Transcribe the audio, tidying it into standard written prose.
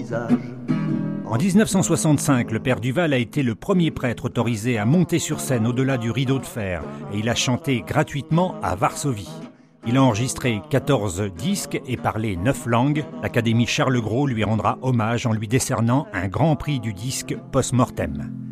visage. En 1965, le père Duval a été le premier prêtre autorisé à monter sur scène au-delà du rideau de fer et il a chanté gratuitement à Varsovie. Il a enregistré 14 disques et parlé 9 langues. L'Académie Charles Gros lui rendra hommage en lui décernant un grand prix du disque post-mortem.